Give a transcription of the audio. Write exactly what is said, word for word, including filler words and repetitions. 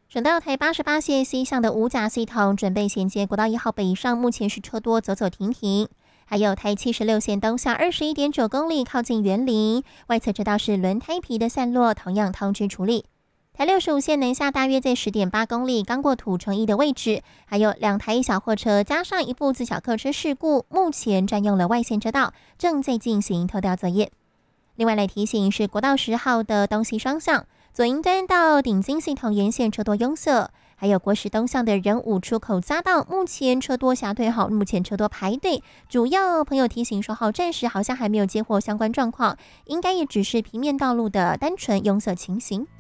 省道台八十八线西向的五甲系统准备衔接国道一号北上，目前是车多走走停停。还有台七十六线东向二十一点九公里，靠近园林外侧车道是轮胎皮的散落，同样通知处理。台六十五线南下大约在十点八公里，刚过土城一的位置，还有两台一小货车加上一部自小客车事故，目前占用了外线车道，正在进行拖吊作业。另外来提醒是国道十号的东西双向。左营端到顶金系统沿线车多拥塞，还有国十东向的仁武出口匝道，目前车多狭退好，目前车多排队。主要朋友提醒说，好，暂时好像还没有接获相关状况，应该也只是平面道路的单纯拥塞情形。